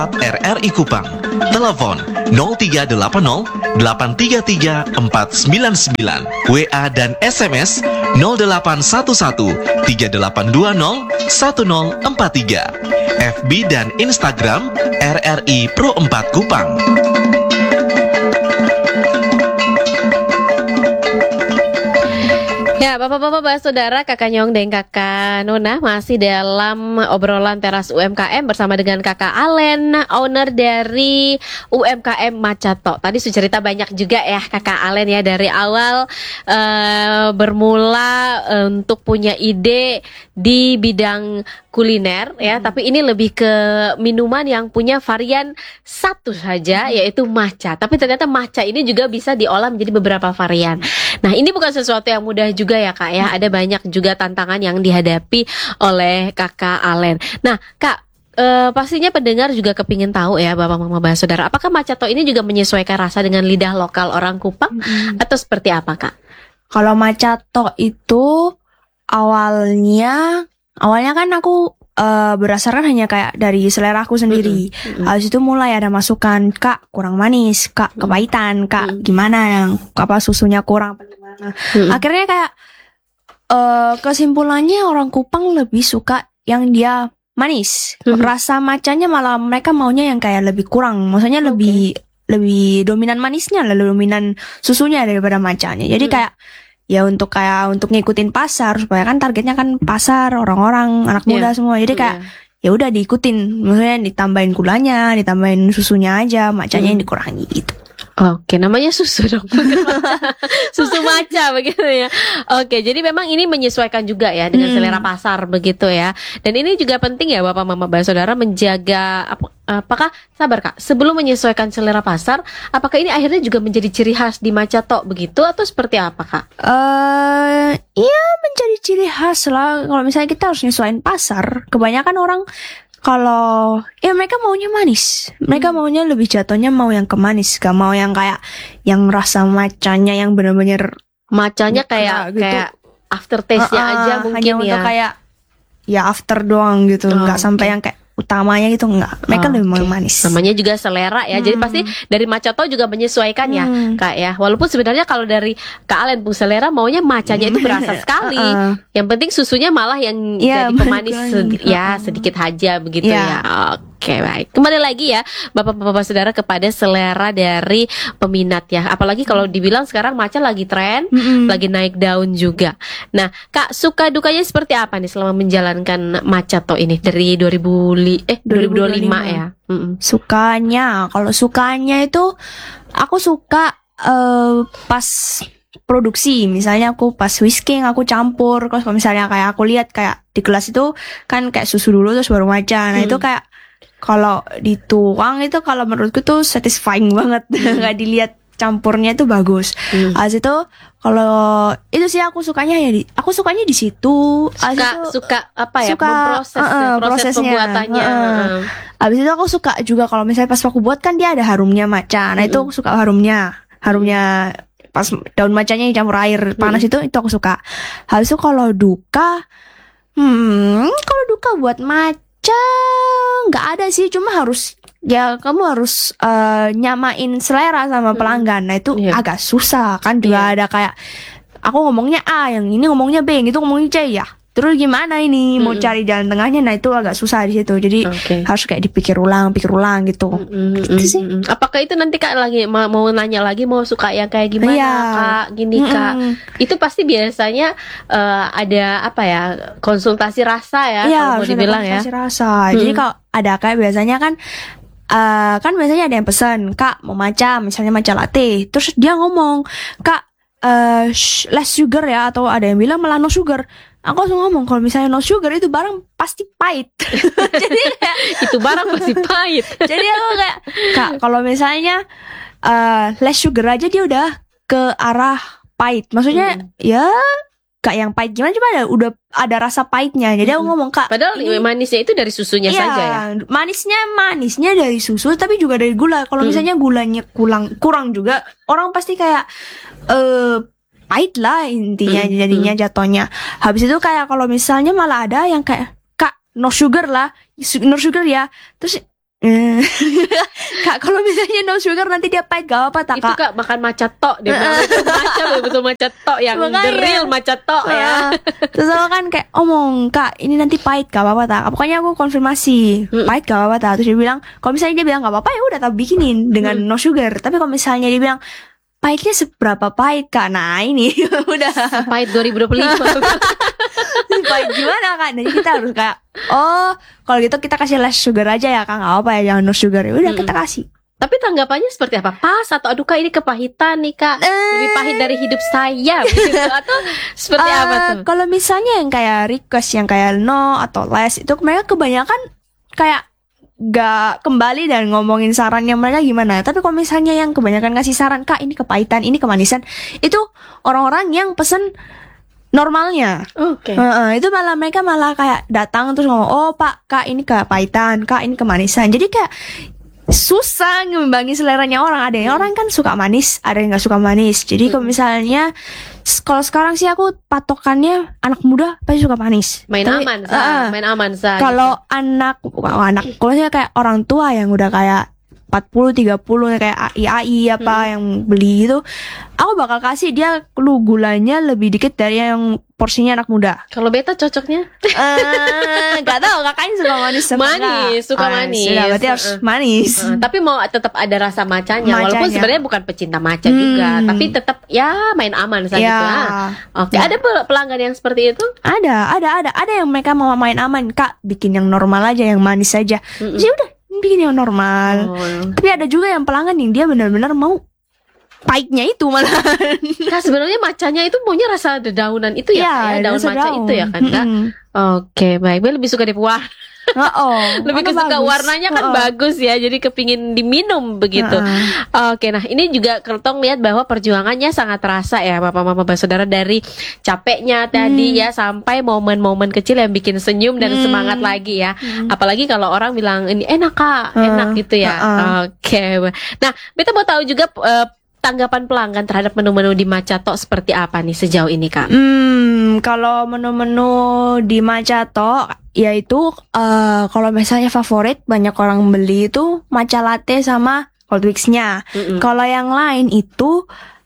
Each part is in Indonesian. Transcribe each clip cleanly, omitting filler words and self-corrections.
WhatsApp RRI Kupang. Telepon 0380 833 499. WA dan SMS 0811 3820 1043. FB dan Instagram RRI Pro 4 Kupang. Ya, Bapak-bapak, saudara, Kakak Nyong dan Kakak Nona masih dalam obrolan teras UMKM bersama dengan Kakak Alen, owner dari UMKM Macato. Tadi sudah cerita banyak juga ya Kakak Alen ya, dari awal bermula untuk punya ide di bidang kuliner ya, tapi ini lebih ke minuman yang punya varian satu saja, yaitu matcha. Tapi ternyata matcha ini juga bisa diolah menjadi beberapa varian. Nah, ini bukan sesuatu yang mudah juga ya Kak ya, ada banyak juga tantangan yang dihadapi oleh Kakak Alen. Nah Kak, pastinya pendengar juga kepingin tahu ya Bapak Mama Saudara, apakah Macato ini juga menyesuaikan rasa dengan lidah lokal orang Kupang atau seperti apa Kak? Kalau Macato itu awalnya kan aku berdasarkan hanya kayak dari selera aku sendiri. Habis itu mulai ada masukan, Kak kurang manis, Kak kepahitan, Kak gimana yang apa susunya kurang apa gimana. Akhirnya kayak kesimpulannya orang Kupang lebih suka yang dia manis. Rasa macanya malah mereka maunya yang kayak lebih kurang. Maksudnya lebih dominan manisnya, lebih dominan susunya daripada macanya. Jadi kayak ya untuk ngikutin pasar, supaya kan targetnya kan pasar, orang-orang anak muda semua. Jadi kayak ya udah diikutin, maksudnya ditambahin gulanya, ditambahin susunya aja, macanya yang dikurangi gitu. Oke, namanya susu dong. Susu matcha begitu ya. Oke, jadi memang ini menyesuaikan juga ya dengan selera pasar begitu ya. Dan ini juga penting ya Bapak Mama Saudara menjaga apakah sabar Kak, sebelum menyesuaikan selera pasar, apakah ini akhirnya juga menjadi ciri khas di Macato begitu atau seperti apa Kak? Iya menjadi ciri khas lah. Kalau misalnya kita harus nyesuaiin pasar, kebanyakan orang kalau ya mereka maunya manis, mereka maunya lebih jatuhnya mau yang ke manis, gak mau yang kayak yang rasa macanya yang benar-benar macanya kayak gitu. Kayak after taste-nya aja mungkin hanya ya. untuk kayak ya after doang gitu, nggak sampai yang kayak utamanya gitu, nggak. Mereka lebih mau manis. Namanya juga selera ya. Jadi pasti dari Macato juga menyesuaikan ya Kak ya. Walaupun sebenarnya kalau dari Kak Alen pun selera maunya macanya itu berasa sekali. Yang penting susunya malah yang jadi pemanis sedikit aja begitu ya. Oke, baik. Kembali lagi ya Bapak-bapak Saudara kepada selera dari peminat ya. Apalagi kalau dibilang sekarang matcha lagi tren, lagi naik daun juga. Nah, Kak, suka dukanya seperti apa nih selama menjalankan Macato ini dari 2025 ya? Kalau sukanya itu aku suka pas produksi, misalnya aku pas whisking aku campur, terus kalau misalnya kayak aku lihat kayak di kelas itu kan kayak susu dulu terus baru matcha. Nah itu kayak kalau dituang itu kalau menurutku tuh satisfying banget. Nggak dilihat campurnya itu bagus. Habis itu kalau itu sih aku sukanya di situ. Suka apa ya? Suka proses pembuatannya. Habis itu aku suka juga kalau misalnya pas aku buat kan dia ada harumnya matcha. Nah itu aku suka harumnya pas daun matchanya dicampur air panas itu aku suka. Habis itu kalau duka buat matcha nggak ada sih, cuma kamu harus nyamain selera sama pelanggan. Nah itu agak susah kan, juga ada kayak aku ngomongnya A, yang ini ngomongnya B, yang itu ngomongnya C ya. Terus gimana ini mau cari jalan tengahnya? Nah itu agak susah di situ. Jadi harus kayak dipikir ulang gitu. Gitu sih. Apakah itu nanti Kak lagi mau nanya lagi mau suka yang kayak gimana Kak? Gini Kak. Itu pasti biasanya ada apa ya? Konsultasi rasa ya kalau mau dibilang ya. Konsultasi rasa. Jadi kalau ada kayak biasanya kan biasanya ada yang pesan, Kak mau matcha, misalnya matcha latte. Terus dia ngomong, Kak less sugar ya, atau ada yang bilang malah no sugar. Aku langsung ngomong kalau misalnya no sugar itu barang pasti pahit. Jadi kayak itu barang pasti pahit. Jadi aku kayak, Kak kalau misalnya less sugar aja dia udah ke arah pahit. Maksudnya ya Kak yang pahit gimana, cuma udah ada rasa pahitnya. Jadi aku ngomong, Kak padahal manisnya itu dari susunya saja ya. Manisnya dari susu tapi juga dari gula. Kalau misalnya gulanya kurang juga, orang pasti kayak pahit lah intinya jadinya jatuhnya. Habis itu kayak kalau misalnya malah ada yang kayak, Kak no sugar ya. Terus Kak, kalau misalnya no sugar nanti dia pahit gak apa-apa tak, Itu Kak makan matcha tok. Dia bilang itu matcha, betul matcha tok yang the real matcha tok ya. Terus aku kan kayak omong, Kak ini nanti pahit gak apa-apa tak. Pokoknya aku konfirmasi pahit gak apa-apa tak. Terus dia bilang, kalau misalnya dia bilang gak apa-apa ya udah tak bikinin dengan no sugar. Tapi kalau misalnya dia bilang pahitnya seberapa pahit Kak, nah ini udah Pahit 2025. pahit gimana Kak. Jadi kita harus kayak, oh kalau gitu kita kasih less sugar aja ya Kak, gak apa ya, jangan no sugar. Ya udah kita kasih. Tapi tanggapannya seperti apa? Pas atau aduh Kak ini kepahitan nih Kak, lebih pahit dari hidup saya gitu. Atau seperti apa tuh? Kalau misalnya yang kayak request yang kayak no atau less, itu mereka kebanyakan kayak gak kembali dan ngomongin sarannya mereka gimana. Tapi kalau misalnya yang kebanyakan ngasih saran, Kak ini kepahitan, ini kemanisan, itu orang-orang yang pesen normalnya. Oke. Itu malah mereka malah kayak datang terus ngomong, oh Pak, Kak ini kepahitan, Kak ini kemanisan. Jadi kayak susah ngimbangi seleranya orang. Ada yang orang kan suka manis, ada yang nggak suka manis. Jadi kalau misalnya kalau sekarang sih aku patokannya anak muda pasti suka manis. Main Tapi, aman sa. kalau anak kalau saya kayak orang tua yang udah kayak 40, 30 kayak AI apa yang beli itu, aku bakal kasih dia gulanya lebih dikit dari yang porsinya anak muda. Kalau beta cocoknya? Gak tahu, kakaknya suka manis apa manis, suka manis. Sudah, berarti harus manis. Tapi mau tetap ada rasa macanya, walaupun sebenarnya bukan pecinta maca juga, tapi tetap ya main aman saja gitu. Oke, ada pelanggan yang seperti itu? Ada yang mereka mau main aman, Kak, bikin yang normal aja, yang manis aja. Jadi udah bikin yang normal. Tapi ada juga yang pelanggan yang dia benar-benar mau pahitnya itu malah. Nah sebenarnya macanya itu maunya rasa dedaunan itu ya, kayak daun maca itu ya kan Kak? Oke, baik. Gue lebih suka di warna. Lebih kesuka warnanya kan bagus ya, jadi kepingin diminum begitu. Oke, nah ini juga Keltong lihat bahwa perjuangannya sangat terasa ya Bapak Mama Saudara, dari capeknya tadi ya sampai momen-momen kecil yang bikin senyum dan semangat lagi ya. Apalagi kalau orang bilang ini enak Kak, enak gitu ya. Oke. Nah, beta mau tahu juga tanggapan pelanggan terhadap menu-menu di Macato seperti apa nih sejauh ini Kak? Kalau menu-menu di Macato yaitu kalau misalnya favorit banyak orang beli itu matcha latte sama cold mix-nya. Kalau yang lain itu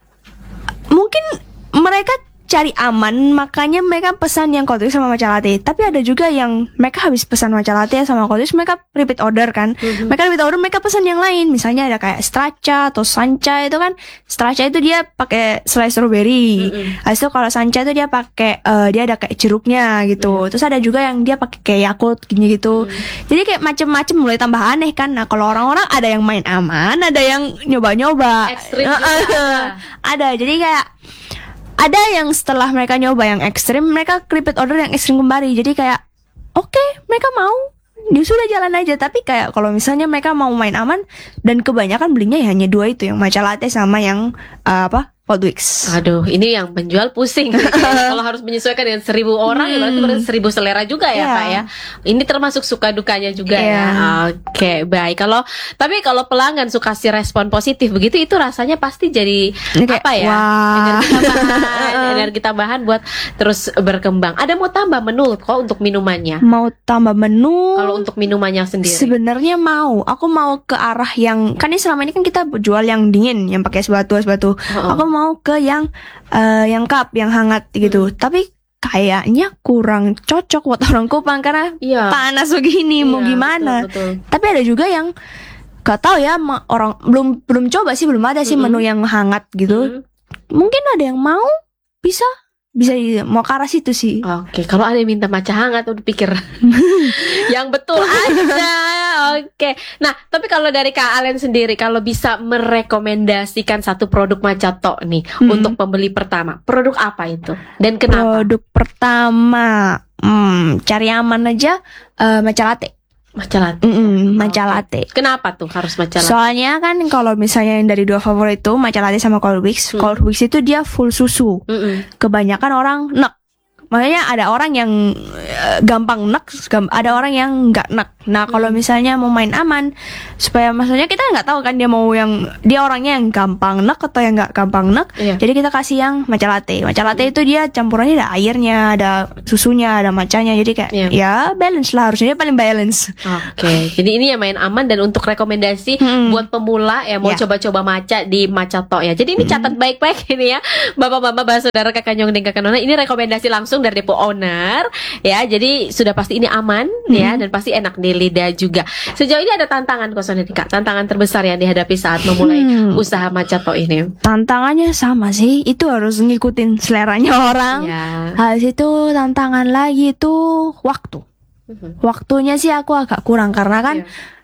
mungkin mereka cari aman, makanya mereka pesan yang cold mix sama matcha latte. Tapi ada juga yang mereka habis pesan matcha latte sama cold mix, mereka repeat order kan. Mereka repeat order, mereka pesan yang lain. Misalnya ada kayak Straccia atau Sancha itu kan. Straccia itu dia pakai selai strawberry. Habis itu kalau Sancha itu dia pakai dia ada kayak jeruknya gitu. Terus ada juga yang dia pakai kayak Yakult gini gitu. Jadi kayak macem-macem, mulai tambah aneh kan. Nah, kalau orang-orang ada yang main aman, ada yang nyoba-nyoba. Ekstrim juga ada. Jadi kayak ada yang setelah mereka nyoba yang ekstrim, mereka repeat order yang ekstrim kembali. Jadi kayak oke, mereka mau, dia sudah jalan aja. Tapi kayak kalau misalnya mereka mau main aman, dan kebanyakan belinya ya hanya dua itu, yang matcha latte sama yang cold mix. Aduh, ini yang penjual pusing. Kalau harus menyesuaikan dengan 1.000 orang ya berarti 1.000 selera juga ya Kak ya. Ini termasuk suka dukanya juga ya. Oke, baik. Tapi kalau pelanggan suka kasih respon positif begitu, itu rasanya pasti jadi apa ya? Energi tambahan buat terus berkembang. Ada mau tambah menu kok untuk minumannya? Mau tambah menu? Kalau untuk minumannya sendiri? Sebenarnya aku mau ke arah yang kan ini selama ini kan kita jual yang dingin, yang pakai es batu. Aku mau ke yang cup, yang hangat gitu. Tapi kayaknya kurang cocok buat orang Kupang karena panas begini, mau gimana. Betul. Tapi ada juga yang gak tahu ya, orang belum coba sih, belum ada sih menu yang hangat gitu. Mungkin ada yang mau, bisa mau ke arah situ sih. Oke, kalau ada yang minta matcha hangat udah pikir yang betul aja. Oke. Nah, tapi kalau dari Kak Alen sendiri, kalau bisa merekomendasikan satu produk Macato nih untuk pembeli pertama, produk apa itu dan kenapa? Produk pertama, cari aman aja, matcha latte. Matcha latte. Matcha latte. Kenapa tuh harus matcha latte? Soalnya kan kalau misalnya yang dari dua favorit itu matcha latte sama cold mix. Cold mix itu dia full susu. Kebanyakan orang Makanya ada orang yang gampang nek, ada orang yang nggak nek. Nah kalau misalnya mau main aman, supaya maksudnya kita nggak tahu kan dia orangnya yang gampang nek atau yang nggak gampang nek. Jadi kita kasih yang matcha latte. Matcha latte itu dia campurannya ada airnya, ada susunya, ada matchanya. Jadi kayak ya balance lah, harusnya dia paling balance. Oke. Jadi ini ya main aman. Dan untuk rekomendasi buat pemula ya mau coba-coba matcha di Matcha-to ya. Jadi ini catat baik-baik ini ya, bapak-bapak, saudara, kakak Nyong dan kakak Nona. Ini rekomendasi langsung dari depo owner ya. Jadi sudah pasti ini aman ya, dan pasti enak di lidah juga. Sejauh ini ada tantangan kosong Kak, tantangan terbesar yang dihadapi saat memulai usaha Matcha-to ini? Tantangannya sama sih, itu harus ngikutin seleranya orang. Habis itu tantangan lagi itu waktu. Waktunya sih aku agak kurang karena kan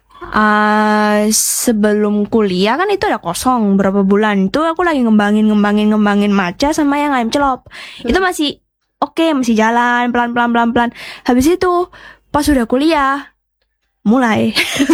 sebelum kuliah kan itu ada kosong berapa bulan. Itu aku lagi ngembangin matcha sama yang ayam celop. Itu masih oke, masih jalan pelan. Habis itu pas udah kuliah mulai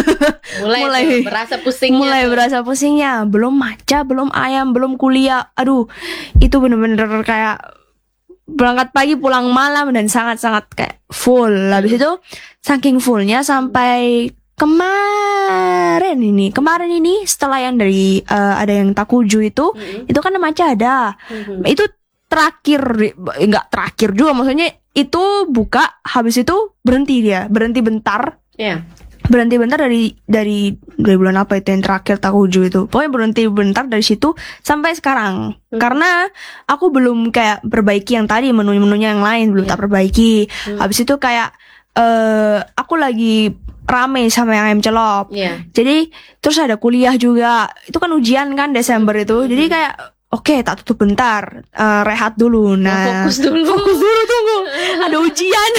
berasa pusingnya. Belum matcha, belum ayam, belum kuliah. Aduh, itu bener-bener kayak berangkat pagi pulang malam dan sangat-sangat kayak full. Habis itu saking fullnya sampai kemarin ini setelah yang dari ada yang Takuju itu kan matcha ada. Itu nggak terakhir juga, maksudnya itu buka habis itu berhenti bentar. Berhenti bentar dari bulan apa itu yang terakhir Takuju itu. Pokoknya berhenti bentar dari situ sampai sekarang. Karena aku belum kayak perbaiki yang tadi, menu-menunya yang lain belum tak perbaiki. Habis itu kayak aku lagi rame sama yang ayam celop. Jadi terus ada kuliah juga. Itu kan ujian kan Desember itu. Jadi kayak oke, tak tutup bentar, rehat dulu. Nah, fokus dulu, tunggu. Ada ujian.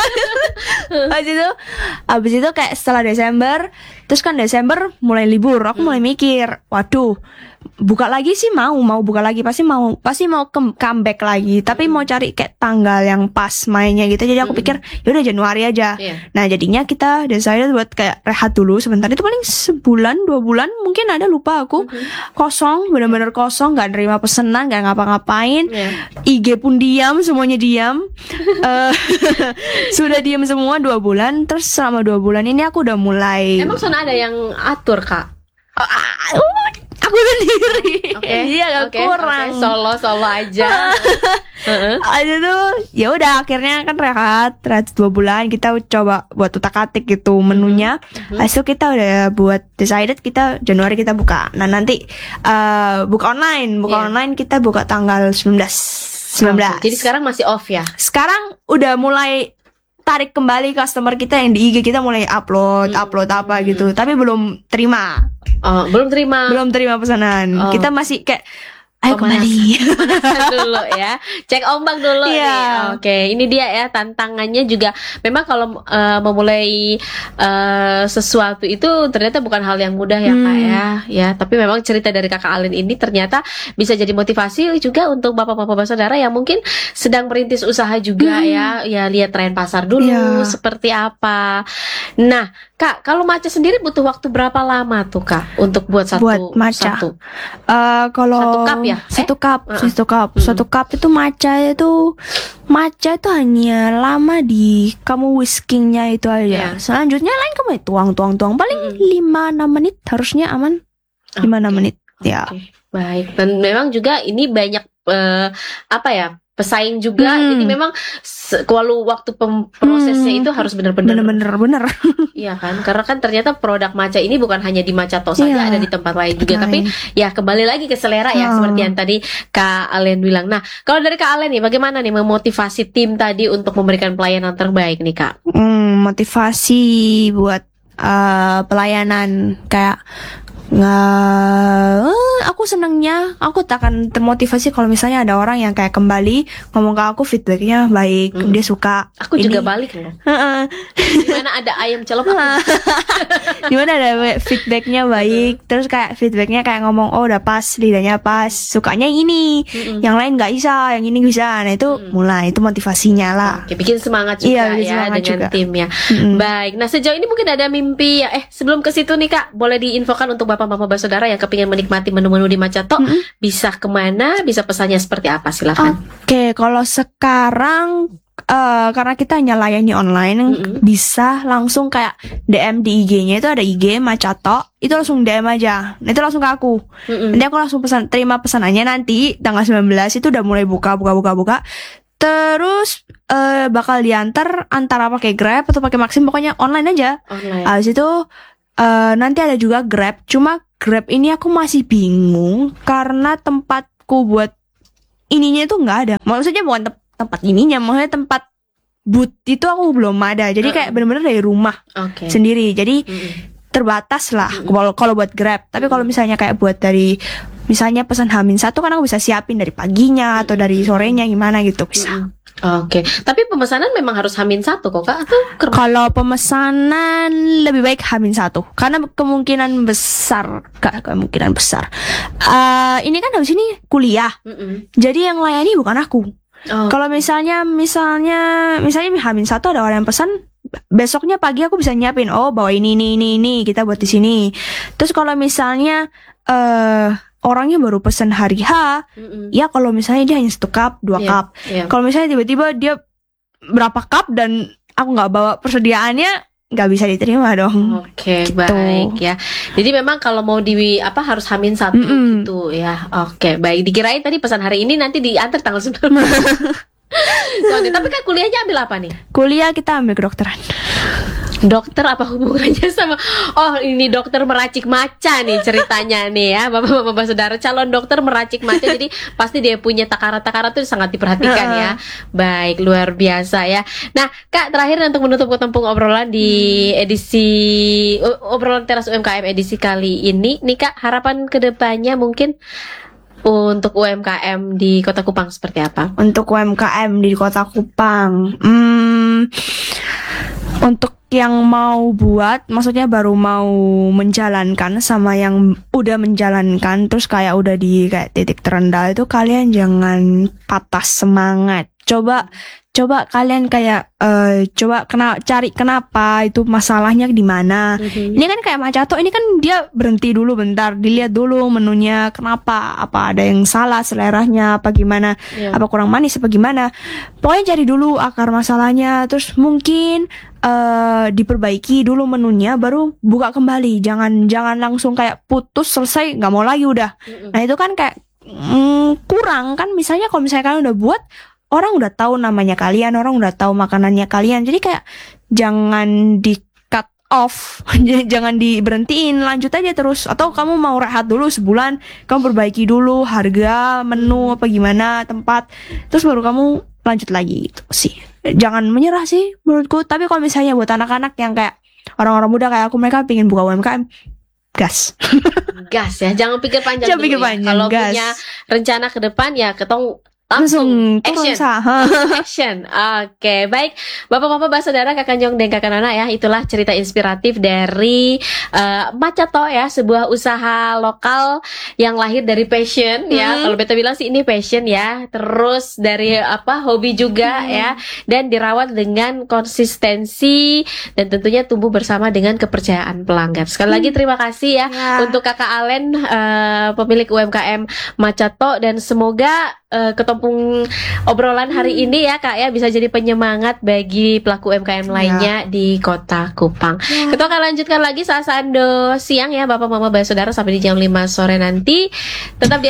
Habis itu kayak setelah Desember, terus kan Desember mulai libur, aku mulai mikir, waduh, buka lagi sih mau buka lagi, pasti mau comeback lagi, tapi mau cari kayak tanggal yang pas mainnya gitu. Jadi aku pikir yaudah Januari aja. Nah jadinya kita decided buat kayak rehat dulu sebentar. Itu paling sebulan 2 bulan mungkin ada, lupa aku. Kosong, benar-benar kosong, nggak nerima pesanan, nggak ngapa-ngapain. IG pun diam, semuanya diam. Sudah diam semua 2 bulan. Terus selama 2 bulan ini aku udah mulai. Emang sana ada yang atur Kak? Aku sendiri. Iya, kurang. Solo aja. Aduh tuh, ya udah akhirnya kan rehat 2 bulan, kita coba buat utak-atik gitu menunya. Habis itu kita udah buat decided kita Januari kita buka. Nah nanti buka online kita buka tanggal 19. Jadi sekarang masih off ya? Sekarang udah mulai tarik kembali customer kita yang di IG kita, mulai upload apa gitu. Tapi belum terima. Belum terima pesanan. Kita masih kayak ayo kembali dulu ya, cek ombak dulu nih. Oke, ini dia ya tantangannya juga. Memang kalau memulai sesuatu itu ternyata bukan hal yang mudah ya Kak ya. Tapi memang cerita dari Kakak Alen ini ternyata bisa jadi motivasi juga untuk bapak-bapak saudara yang mungkin sedang merintis usaha juga ya lihat tren pasar dulu seperti apa. Nah Kak, kalau matcha sendiri butuh waktu berapa lama tuh Kak untuk buat matcha? Kalau satu cup ya? Satu cup itu matcha itu hanya lama di kamu whiskingnya itu aja. Selanjutnya lain kamu tuang paling 5-6 menit harusnya aman. 5-6 menit. Ya. Baik. Dan memang juga ini banyak pesaing juga. Jadi memang kalau waktu prosesnya itu harus benar-benar iya kan, karena kan ternyata produk matcha ini bukan hanya di Matcha-to saja, ada di tempat lain juga. Tapi ya kembali lagi ke selera ya, seperti yang tadi Kak Alen bilang. Nah kalau dari Kak Alen nih, bagaimana nih memotivasi tim tadi untuk memberikan pelayanan terbaik nih Kak? Motivasi buat pelayanan kayak aku senengnya, aku tak akan termotivasi kalau misalnya ada orang yang kayak kembali ngomong ke aku feedbacknya baik, dia suka. Aku juga balik loh. Dimana ada ayam celop dimana ada feedbacknya baik, terus kayak feedbacknya kayak ngomong oh udah pas, lidahnya pas, sukanya ini, yang lain nggak bisa, yang ini bisa. Nah itu mulai, itu motivasinya lah. Bikin semangat juga dengan timnya. Baik, nah sejauh ini mungkin ada mimpi ya. Sebelum ke situ nih Kak, boleh diinfokan untuk bapak-bapak saudara yang kepingin menikmati menu-menu di Matcha-to, bisa kemana, bisa pesannya seperti apa, silakan. Oke, kalau sekarang karena kita hanya layani online, bisa langsung kayak DM di IG-nya, itu ada IG Macato, itu langsung DM aja. Nah, itu langsung ke aku. Nanti aku langsung terima pesanannya nanti tanggal 19 itu udah mulai buka. Terus bakal diantar antara pakai Grab atau pakai Maxim, pokoknya online aja. Habis itu nanti ada juga Grab, cuma Grab ini aku masih bingung karena tempatku buat ininya itu nggak ada. Maksudnya bukan tempat ininya, maksudnya tempat booth itu aku belum ada. Jadi kayak bener-bener dari rumah sendiri. Jadi terbatas lah kalau buat Grab. Tapi kalau misalnya kayak buat dari misalnya pesan H-1 kan aku bisa siapin dari paginya atau dari sorenya gimana gitu bisa. Tapi pemesanan memang harus H-1 kok Kak? Kalau pemesanan lebih baik H-1 karena kemungkinan besar ini kan habis ini kuliah. Jadi yang layani bukan aku. Kalau misalnya H-1 ada orang yang pesan, besoknya pagi aku bisa nyiapin, bawa ini kita buat di sini. Terus kalau misalnya orangnya baru pesan hari H, ya kalau misalnya dia hanya 1 cup, 2 cup. Kalau misalnya tiba-tiba dia berapa cup dan aku nggak bawa persediaannya, nggak bisa diterima dong. Gitu. Baik ya. Jadi memang kalau mau harus H-1 gitu ya. Baik. Dikirain tadi pesan hari ini nanti diantar tanggal 19. Tapi kan kuliahnya ambil apa nih? Kuliah kita ambil kedokteran. Dokter apa hubungannya sama ini dokter meracik maca nih ceritanya nih ya, Bapak-bapak saudara, calon dokter meracik maca. Jadi pasti dia punya takaran-takaran tuh sangat diperhatikan ya. Baik, luar biasa ya. Nah, Kak, terakhir untuk menutup ketempung obrolan di edisi obrolan teras UMKM edisi kali ini nih Kak, harapan kedepannya mungkin untuk UMKM di Kota Kupang seperti apa? Untuk UMKM di Kota Kupang, untuk yang mau buat, maksudnya baru mau menjalankan sama yang udah menjalankan terus kayak udah di kayak titik terendah itu, kalian jangan patah semangat. Coba kalian kayak cari kenapa itu masalahnya di mana. Ini kan kayak Macato, ini kan dia berhenti dulu bentar, dilihat dulu menunya kenapa, apa ada yang salah seleranya apa gimana, apa kurang manis apa gimana. Pokoknya cari dulu akar masalahnya, terus mungkin diperbaiki dulu menunya, baru buka kembali. Jangan langsung kayak putus selesai nggak mau lagi udah. Nah itu kan kayak kurang kan. Misalnya kalau misalnya kalian udah buat, orang udah tahu namanya kalian, orang udah tahu makanannya kalian. Jadi kayak jangan di cut off, jangan diberhentiin, lanjut aja terus. Atau kamu mau rehat dulu sebulan, kamu perbaiki dulu harga, menu apa gimana, tempat, terus baru kamu lanjut lagi gitu sih. Jangan menyerah sih menurutku. Tapi kalau misalnya buat anak-anak yang kayak orang-orang muda kayak aku, mereka pengen buka UMKM, gas ya, jangan pikir panjang dulu ya. Kalau punya rencana ke depan ya langsung action. Baik, Bapak-bapak, saudara, Kakak Nyong dan Kakak Nana ya, itulah cerita inspiratif dari Macato ya, sebuah usaha lokal yang lahir dari passion ya. Kalau beta bilang sih ini passion ya, terus dari hobi juga ya, dan dirawat dengan konsistensi dan tentunya tumbuh bersama dengan kepercayaan pelanggan. Sekali lagi terima kasih ya untuk Kakak Alen, pemilik UMKM Macato, dan semoga ketempung obrolan hari ini ya Kak ya bisa jadi penyemangat bagi pelaku UMKM lainnya di Kota Kupang. Kita akan lanjutkan lagi saat siang ya Bapak Mama Saudara sampai di jam 5 sore nanti. Tetap di